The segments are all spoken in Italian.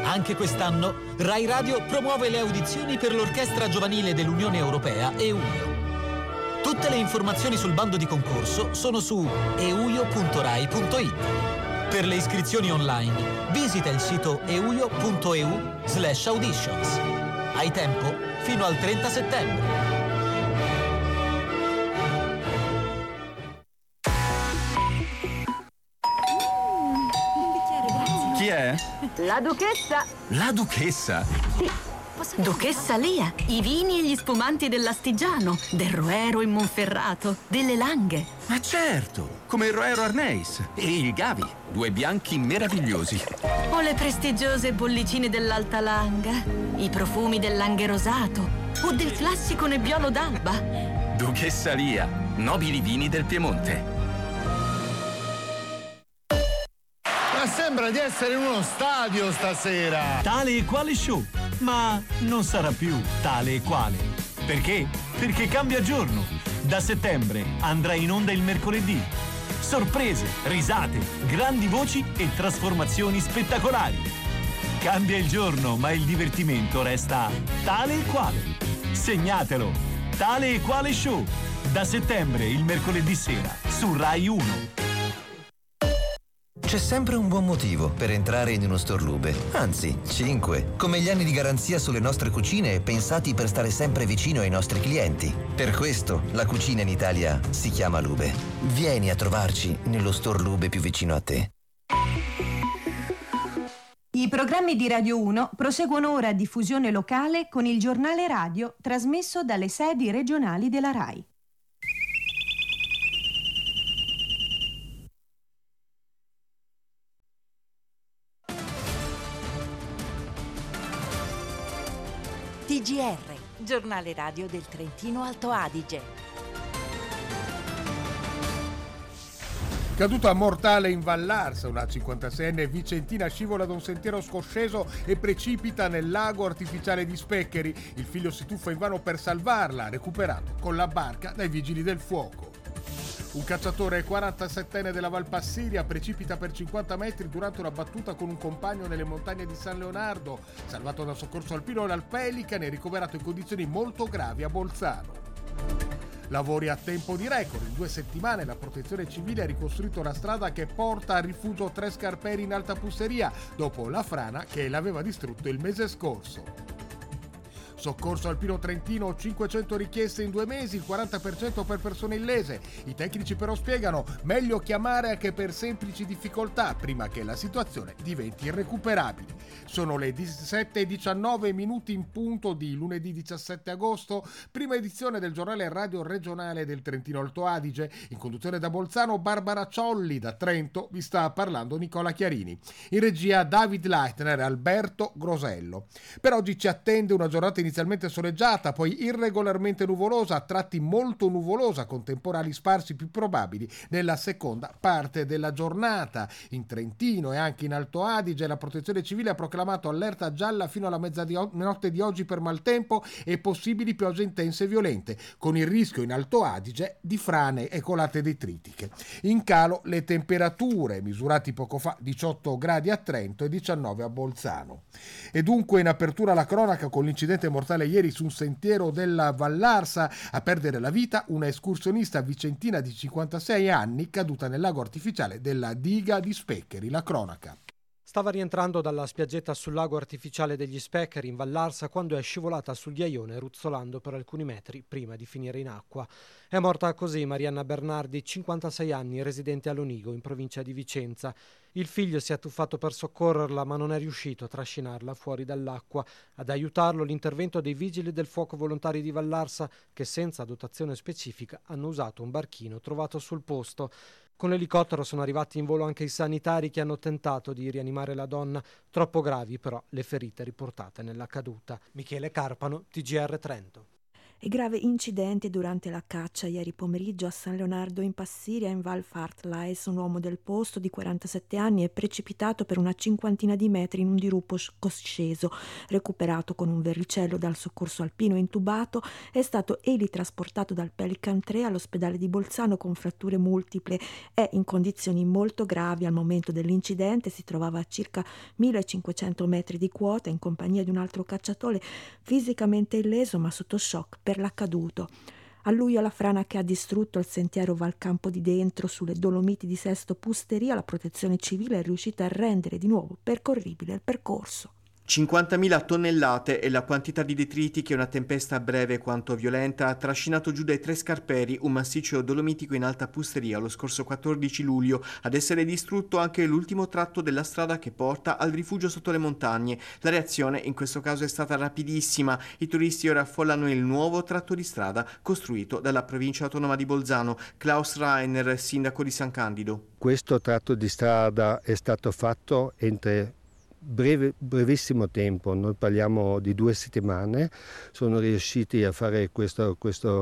Anche quest'anno Rai Radio promuove le audizioni per l'Orchestra Giovanile dell'Unione Europea EUIO. Tutte le informazioni sul bando di concorso sono su euio.rai.it. Per le iscrizioni online visita il sito euio.eu/auditions. Hai tempo fino al 30 settembre. Chi è? La duchessa. La duchessa? Sì. Duchessa Lia, i vini e gli spumanti dell'Astigiano, del Roero in Monferrato, delle Langhe. Ma certo, come il Roero Arneis e il Gavi, due bianchi meravigliosi. O le prestigiose bollicine dell'Alta Langa, i profumi del Langhe Rosato o del classico Nebbiolo d'Alba. Duchessa Lia, nobili vini del Piemonte. Sembra di essere in uno stadio stasera. Tale e quale show, ma non sarà più tale e quale. Perché? Perché cambia giorno. Da settembre andrà in onda il mercoledì. Sorprese, risate, grandi voci e trasformazioni spettacolari. Cambia il giorno, ma il divertimento resta tale e quale. Segnatelo. Tale e quale show. Da settembre il mercoledì sera su Rai 1. C'è sempre un buon motivo per entrare in uno store Lube, anzi 5, come gli anni di garanzia sulle nostre cucine pensati per stare sempre vicino ai nostri clienti. Per questo la cucina in Italia si chiama Lube. Vieni a trovarci nello store Lube più vicino a te. I programmi di Radio 1 proseguono ora a diffusione locale con il giornale radio trasmesso dalle sedi regionali della RAI. TGR, giornale radio del Trentino Alto Adige. Caduta mortale in Vallarsa, una 56enne vicentina scivola da un sentiero scosceso e precipita nel lago artificiale di Speccheri. Il figlio si tuffa invano per salvarla, recuperato con la barca dai vigili del fuoco. Un cacciatore 47enne della Valpassiria precipita per 50 metri durante una battuta con un compagno nelle montagne di San Leonardo. Salvato dal soccorso alpino dal Pelican e ricoverato in condizioni molto gravi a Bolzano. Lavori a tempo di record. In 2 settimane la Protezione Civile ha ricostruito la strada che porta a rifugio 3 scarperi in Alta Pusseria dopo la frana che l'aveva distrutto il mese scorso. Soccorso alpino trentino, 500 richieste in 2 mesi, il 40% per persone illese. I tecnici però spiegano, meglio chiamare anche per semplici difficoltà prima che la situazione diventi irrecuperabile. Sono le 17:19 in punto di lunedì 17 agosto, prima edizione del giornale radio regionale del Trentino Alto Adige. In conduzione da Bolzano Barbara Ciolli, da Trento vi sta parlando Nicola Chiarini. In regia David Leitner e Alberto Grosello. Per oggi ci attende una giornata inizialmente soleggiata, poi irregolarmente nuvolosa, a tratti molto nuvolosa, con temporali sparsi più probabili nella seconda parte della giornata. In Trentino e anche in Alto Adige la Protezione Civile ha proclamato allerta gialla fino alla mezzanotte di oggi per maltempo e possibili piogge intense e violente, con il rischio in Alto Adige di frane e colate detritiche. In calo le temperature, misurati poco fa 18 gradi a Trento e 19 a Bolzano. E dunque in apertura la cronaca con l'incidente mortale ieri su un sentiero della Vallarsa, a perdere la vita una escursionista vicentina di 56 anni caduta nel lago artificiale della diga di Speccheri. La cronaca. Stava rientrando dalla spiaggetta sul lago artificiale degli Speccheri in Vallarsa quando è scivolata sul ghiaione ruzzolando per alcuni metri prima di finire in acqua. È morta così Marianna Bernardi, 56 anni, residente a Lonigo, in provincia di Vicenza. Il figlio si è tuffato per soccorrerla, ma non è riuscito a trascinarla fuori dall'acqua. Ad aiutarlo l'intervento dei vigili del fuoco volontari di Vallarsa, che senza dotazione specifica hanno usato un barchino trovato sul posto. Con l'elicottero sono arrivati in volo anche i sanitari che hanno tentato di rianimare la donna, troppo gravi però le ferite riportate nella caduta. Michele Carpano, TGR Trento. e grave incidente durante la caccia ieri pomeriggio a San Leonardo in Passiria in Val Fartlais. Un uomo del posto di 47 anni è precipitato per una cinquantina di metri in un dirupo scosceso. Recuperato con un verricello dal soccorso alpino intubato, è stato elitrasportato dal Pelican 3 all'ospedale di Bolzano con fratture multiple. È in condizioni molto gravi. Al momento dell'incidente si trovava a circa 1500 metri di quota in compagnia di un altro cacciatore fisicamente illeso ma sotto shock per l'accaduto. A luglio la frana che ha distrutto il sentiero Val Campo di Dentro sulle Dolomiti di Sesto Pusteria, la protezione civile è riuscita a rendere di nuovo percorribile il percorso. 50.000 tonnellate è la quantità di detriti che una tempesta breve quanto violenta ha trascinato giù dai Tre Scarperi, un massiccio dolomitico in Alta Pusteria, lo scorso 14 luglio. Ad essere distrutto anche l'ultimo tratto della strada che porta al rifugio sotto le montagne. La reazione in questo caso è stata rapidissima. I turisti ora affollano il nuovo tratto di strada costruito dalla provincia autonoma di Bolzano. Klaus Reiner, sindaco di San Candido. Questo tratto di strada è stato fatto entro brevissimo tempo, noi parliamo di 2 settimane, sono riusciti a fare questo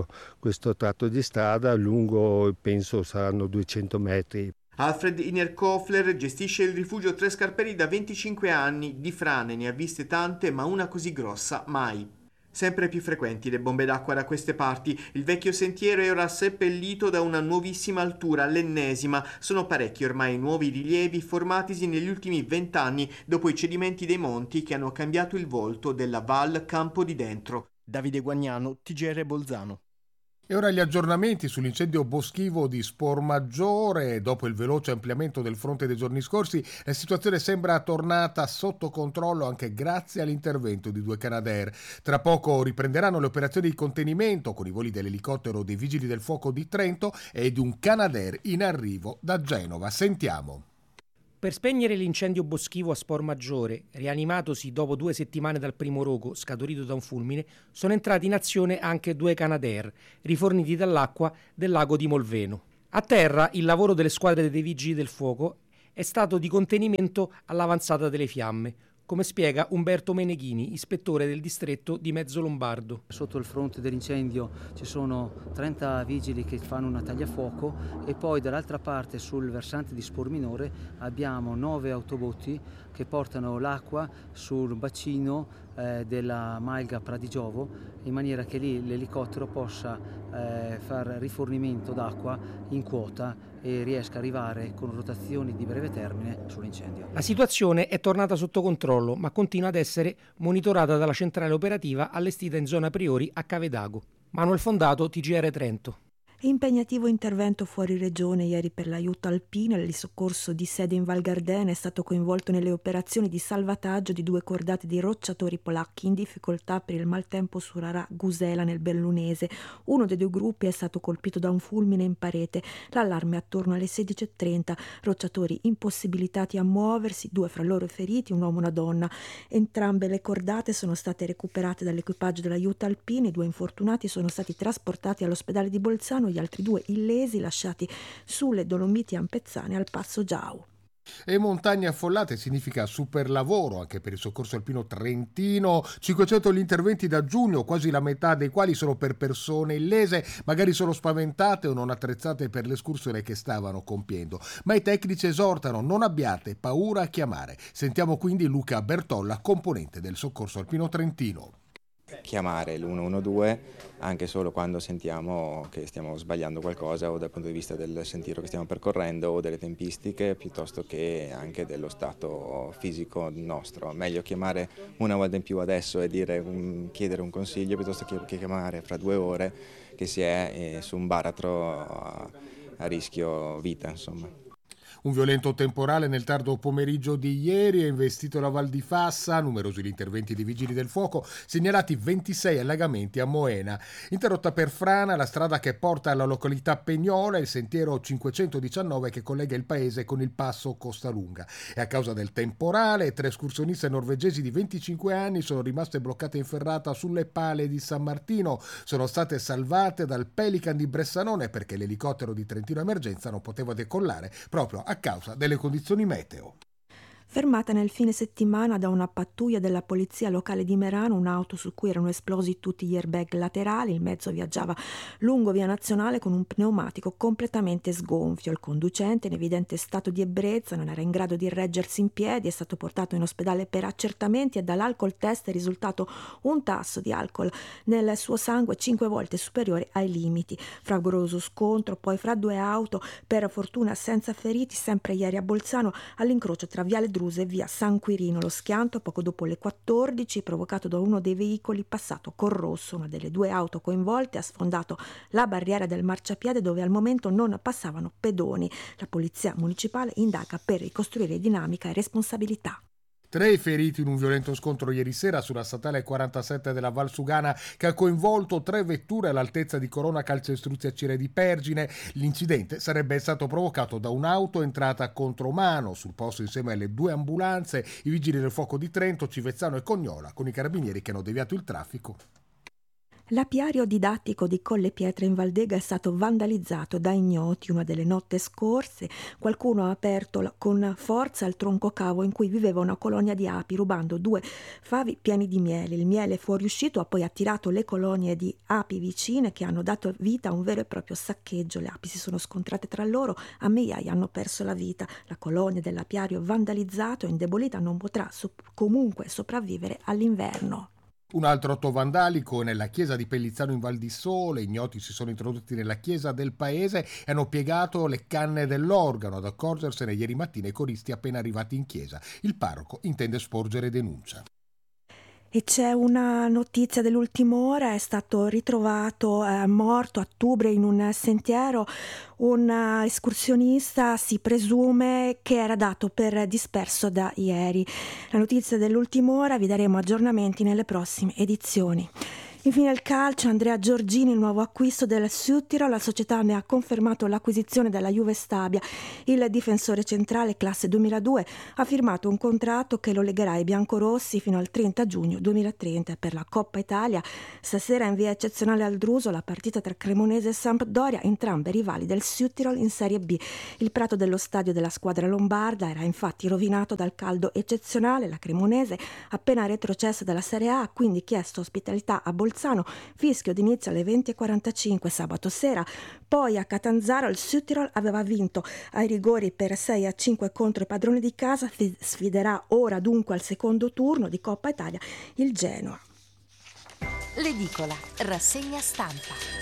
tratto di strada lungo, penso saranno 200 metri. Alfred Innerkofler gestisce il rifugio Tre Scarperi da 25 anni, di frane ne ha viste tante ma una così grossa mai. Sempre più frequenti le bombe d'acqua da queste parti. Il vecchio sentiero è ora seppellito da una nuovissima altura, l'ennesima. Sono parecchi ormai i nuovi rilievi formatisi negli ultimi 20 anni dopo i cedimenti dei monti che hanno cambiato il volto della Val Campo di Dentro. Davide Guagnano, TGR Bolzano. E ora gli aggiornamenti sull'incendio boschivo di Spormaggiore. Dopo il veloce ampliamento del fronte dei giorni scorsi, la situazione sembra tornata sotto controllo anche grazie all'intervento di 2 Canadair. Tra poco riprenderanno le operazioni di contenimento con i voli dell'elicottero dei Vigili del Fuoco di Trento e di un Canadair in arrivo da Genova. Sentiamo. Per spegnere l'incendio boschivo a Spormaggiore, rianimatosi dopo 2 settimane dal primo rogo scaturito da un fulmine, sono entrati in azione anche 2 Canadair, riforniti dall'acqua del lago di Molveno. A terra il lavoro delle squadre dei Vigili del Fuoco è stato di contenimento all'avanzata delle fiamme, come spiega Umberto Meneghini, ispettore del distretto di Mezzolombardo. Sotto il fronte dell'incendio ci sono 30 vigili che fanno una tagliafuoco e poi dall'altra parte sul versante di Sporminore abbiamo 9 autobotti che portano l'acqua sul bacino della Malga Pradigiovo in maniera che lì l'elicottero possa far rifornimento d'acqua in quota e riesca a arrivare con rotazioni di breve termine sull'incendio. La situazione è tornata sotto controllo, ma continua ad essere monitorata dalla centrale operativa allestita in zona Priori a Cavedago. Manuel Fondato, TGR Trento. Impegnativo intervento fuori regione ieri per l'aiuto alpino. Il soccorso di sede in Val Gardena è stato coinvolto nelle operazioni di salvataggio di 2 cordate di rocciatori polacchi in difficoltà per il maltempo su Rarà-Gusela nel Bellunese. Uno dei 2 gruppi è stato colpito da un fulmine in parete. L'allarme attorno alle 16:30. Rocciatori impossibilitati a muoversi, 2 fra loro feriti, un uomo e una donna. Entrambe le cordate sono state recuperate dall'equipaggio dell'aiuto alpino. I 2 infortunati sono stati trasportati all'ospedale di Bolzano, gli altri 2 illesi lasciati sulle Dolomiti Ampezzane al Passo Giau. E montagne affollate significa super lavoro anche per il soccorso alpino trentino. 500 gli interventi da giugno, quasi la metà dei quali sono per persone illese, magari solo spaventate o non attrezzate per l'escursione che stavano compiendo. Ma i tecnici esortano: non abbiate paura a chiamare. Sentiamo quindi Luca Bertolla, componente del soccorso alpino trentino. Chiamare l'112 anche solo quando sentiamo che stiamo sbagliando qualcosa o dal punto di vista del sentiero che stiamo percorrendo o delle tempistiche piuttosto che anche dello stato fisico nostro. Meglio chiamare una volta in più adesso e chiedere un consiglio piuttosto che chiamare fra 2 ore che si è su un baratro a rischio vita, insomma. Un violento temporale nel tardo pomeriggio di ieri ha investito la Val di Fassa, numerosi gli interventi dei Vigili del Fuoco, segnalati 26 allagamenti a Moena. Interrotta per frana la strada che porta alla località Pegnola, il sentiero 519 che collega il paese con il passo Costalunga. E a causa del temporale 3 escursioniste norvegesi di 25 anni sono rimaste bloccate in ferrata sulle pale di San Martino. Sono state salvate dal Pelican di Bressanone perché l'elicottero di Trentino Emergenza non poteva decollare proprio a causa delle condizioni meteo. Fermata nel fine settimana da una pattuglia della polizia locale di Merano, un'auto su cui erano esplosi tutti gli airbag laterali. Il mezzo viaggiava lungo via Nazionale con un pneumatico completamente sgonfio. Il conducente, in evidente stato di ebbrezza, non era in grado di reggersi in piedi, è stato portato in ospedale per accertamenti e dall'alcol test è risultato un tasso di alcol nel suo sangue 5 volte superiore ai limiti. Fragoroso scontro poi fra due auto, per fortuna senza feriti, sempre ieri a Bolzano, all'incrocio tra Viale Druso e via San Quirino. Lo schianto poco dopo le 14, provocato da uno dei veicoli passato col rosso. Una delle due auto coinvolte ha sfondato la barriera del marciapiede, dove al momento non passavano pedoni. La polizia municipale indaga per ricostruire dinamica e responsabilità. 3 feriti in un violento scontro ieri sera sulla statale 47 della Valsugana, che ha coinvolto 3 vetture all'altezza di Corona Calcestruzzi a Cire di Pergine. L'incidente sarebbe stato provocato da un'auto entrata a contromano. Sul posto, insieme alle 2 ambulanze, i vigili del fuoco di Trento, Civezzano e Cognola, con i carabinieri che hanno deviato il traffico. L'apiario didattico di Colle Pietra in Valdega è stato vandalizzato da ignoti una delle notte scorse. Qualcuno ha aperto con forza il troncocavo in cui viveva una colonia di api, rubando 2 favi pieni di miele. Il miele fuoriuscito ha poi attirato le colonie di api vicine, che hanno dato vita a un vero e proprio saccheggio. Le api si sono scontrate tra loro, a migliaia hanno perso la vita. La colonia dell'apiario vandalizzato e indebolita non potrà comunque sopravvivere all'inverno. Un altro atto vandalico nella chiesa di Pellizzano in Val di Sole. Ignoti si sono introdotti nella chiesa del paese e hanno piegato le canne dell'organo. Ad accorgersene ieri mattina i coristi appena arrivati in chiesa. Il parroco intende sporgere denuncia. E c'è una notizia dell'ultima ora: è stato ritrovato morto a Tubre in un sentiero un escursionista, si presume, che era dato per disperso da ieri. La notizia dell'ultima ora, vi daremo aggiornamenti nelle prossime edizioni. Infine il calcio, Andrea Giorgini, il nuovo acquisto del Südtirol. La società ne ha confermato l'acquisizione dalla Juve Stabia. Il difensore centrale, classe 2002, ha firmato un contratto che lo legherà ai biancorossi fino al 30 giugno 2030. Per la Coppa Italia, stasera in via eccezionale al Druso la partita tra Cremonese e Sampdoria, entrambe rivali del Südtirol in Serie B. Il prato dello stadio della squadra lombarda era infatti rovinato dal caldo eccezionale. La Cremonese, appena retrocessa dalla Serie A, ha quindi chiesto ospitalità a Bolzano. Fischio d'inizio alle 20:45 sabato sera. Poi a Catanzaro il Südtirol aveva vinto ai rigori per 6-5 contro i padroni di casa. Sfiderà ora dunque al secondo turno di Coppa Italia il Genoa. L'edicola, rassegna stampa.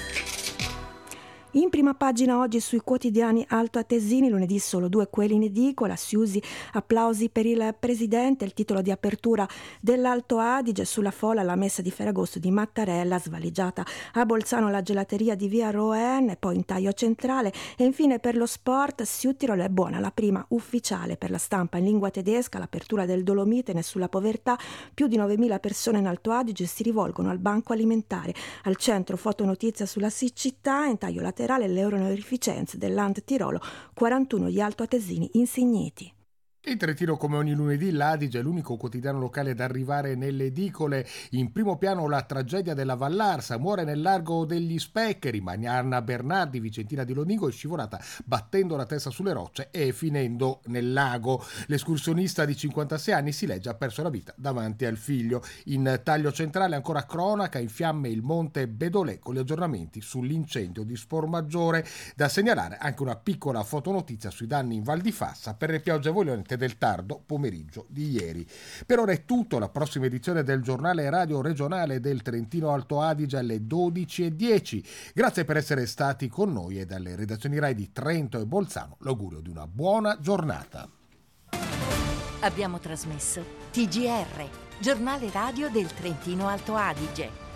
In prima pagina oggi sui quotidiani altoatesini, lunedì solo 2 quelli in edicola. Siusi, applausi per il presidente, il titolo di apertura dell'Alto Adige. Sulla folla la messa di Ferragosto di Mattarella, svaligiata a Bolzano la gelateria di via Roen, poi in taglio centrale. E infine per lo sport, Südtirol è buona la prima ufficiale. Per la stampa in lingua tedesca, l'apertura del Dolomitene sulla povertà, più di 9.000 persone in Alto Adige si rivolgono al banco alimentare. Al centro fotonotizia sulla siccità, in taglio laterale le onorificenze dell'Ant Tirolo, 41 gli altoatesini insigniti. In Trentino, come ogni lunedì, l'Adige è l'unico quotidiano locale ad arrivare nelle edicole. In primo piano la tragedia della Vallarsa, muore nel largo degli Speccheri. Marianna Bernardi, vicentina di Lonigo, è scivolata battendo la testa sulle rocce e finendo nel lago. L'escursionista di 56 anni, si legge, ha perso la vita davanti al figlio. In taglio centrale ancora cronaca, in fiamme il monte Bedolè, con gli aggiornamenti sull'incendio di Spormaggiore. Da segnalare anche una piccola fotonotizia sui danni in Val di Fassa per le piogge violente del tardo pomeriggio di ieri. Per ora è tutto. La prossima edizione del giornale radio regionale del Trentino Alto Adige alle 12:10. Grazie per essere stati con noi e dalle redazioni Rai di Trento e Bolzano l'augurio di una buona giornata. Abbiamo trasmesso TGR, giornale radio del Trentino Alto Adige.